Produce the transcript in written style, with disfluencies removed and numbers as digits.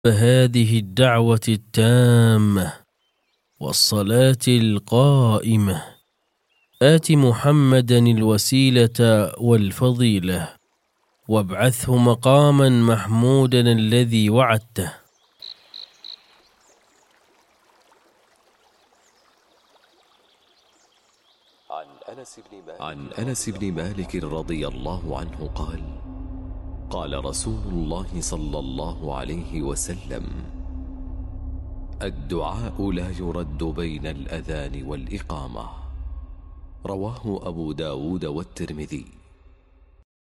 هذه الدعوة التامة والصلاة القائمة آت محمدا الوسيلة والفضيلة وابعثه مقاما محمودا الذي وعدته. عن أنس بن مالك رضي الله عنه قال: قال رسول الله صلى الله عليه وسلم: الدعاء لا يرد بين الأذان والإقامة. رواه أبو داود والترمذي.